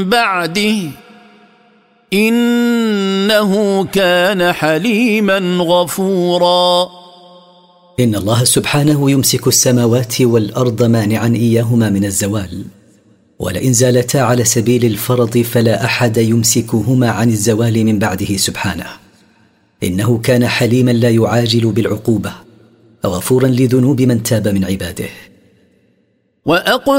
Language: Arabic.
بعده إنه كان حليما غفورا. إن الله سبحانه يمسك السماوات والأرض مانعا إياهما من الزوال، ولئن زالتا على سبيل الفرض فلا أحد يمسكهما عن الزوال من بعده سبحانه. إنه كان حليما لا يعاجل بالعقوبة، غفورا لذنوب من تاب من عباده.